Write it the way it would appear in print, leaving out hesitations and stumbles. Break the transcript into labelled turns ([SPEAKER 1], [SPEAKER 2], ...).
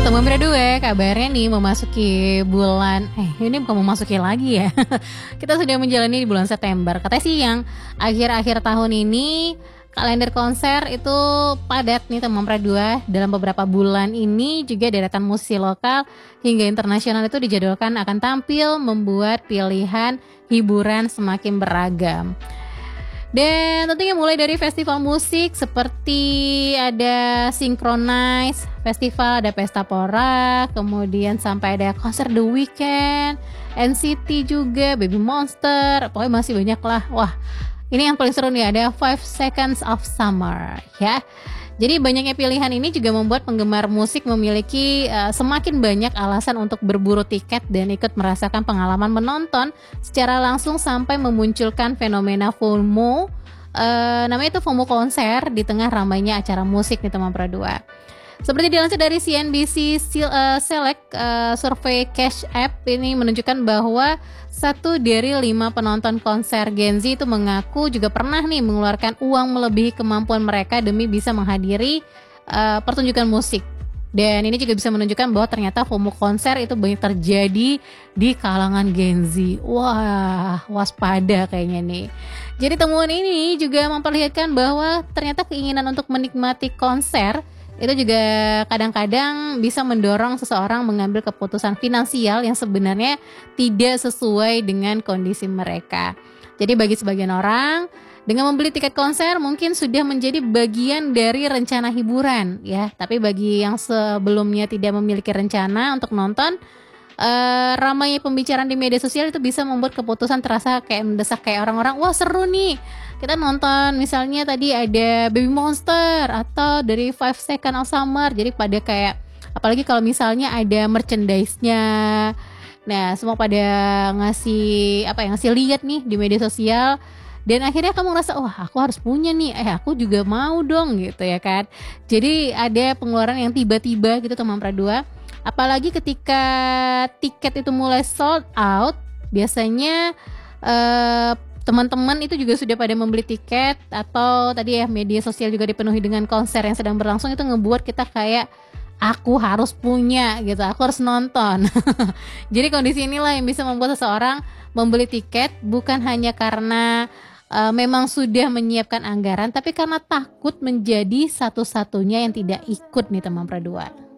[SPEAKER 1] Teman Berdua, kabarnya nih memasuki bulan ini bukan memasuki lagi ya. Kita sudah menjalani di bulan September. Katanya sih yang akhir-akhir tahun ini kalender konser itu padat nih teman Berdua. Dalam beberapa bulan ini juga deretan musisi lokal hingga internasional itu dijadwalkan akan tampil membuat pilihan hiburan semakin beragam. Dan tentunya mulai dari festival musik seperti ada Synchronize Festival, ada Pesta Pora, kemudian sampai ada konser The Weeknd, NCT juga, Baby Monster, pokoknya masih banyak lah. Wah, ini yang paling seru nih, ada 5 Seconds of Summer ya. Jadi banyaknya pilihan ini juga membuat penggemar musik memiliki semakin banyak alasan untuk berburu tiket dan ikut merasakan pengalaman menonton secara langsung sampai memunculkan fenomena FOMO. Namanya itu FOMO konser di tengah ramainya acara musik nih teman Perdua. Seperti dilansir dari CNBC Select, survei Cash App ini menunjukkan bahwa 1 dari 5 penonton konser Gen Z itu mengaku juga pernah nih mengeluarkan uang melebihi kemampuan mereka demi bisa menghadiri pertunjukan musik. Dan ini juga bisa menunjukkan bahwa ternyata FOMO konser itu banyak terjadi di kalangan Gen Z. Wah, waspada kayaknya nih. Jadi temuan ini juga memperlihatkan bahwa ternyata keinginan untuk menikmati konser itu juga kadang-kadang bisa mendorong seseorang mengambil keputusan finansial yang sebenarnya tidak sesuai dengan kondisi mereka. Jadi bagi sebagian orang, dengan membeli tiket konser mungkin sudah menjadi bagian dari rencana hiburan ya. Tapi bagi yang sebelumnya tidak memiliki rencana untuk nonton, ramainya pembicaraan di media sosial itu bisa membuat keputusan terasa kayak mendesak, kayak orang-orang, wah seru nih kita nonton misalnya tadi ada Baby Monster atau dari 5 Seconds of Summer. Jadi pada kayak, apalagi kalau misalnya ada merchandise-nya, nah semua pada ngasih lihat nih di media sosial. Dan akhirnya kamu ngerasa, wah aku harus punya nih, aku juga mau dong gitu ya kan. Jadi ada pengeluaran yang tiba-tiba gitu teman Perdua. Apalagi ketika tiket itu mulai sold out, biasanya teman-teman itu juga sudah pada membeli tiket, atau tadi ya media sosial juga dipenuhi dengan konser yang sedang berlangsung. Itu ngebuat kita kayak, aku harus punya gitu, aku harus nonton. Jadi kondisi inilah yang bisa membuat seseorang membeli tiket bukan hanya karena memang sudah menyiapkan anggaran, tapi karena takut menjadi satu-satunya yang tidak ikut nih teman Perdua.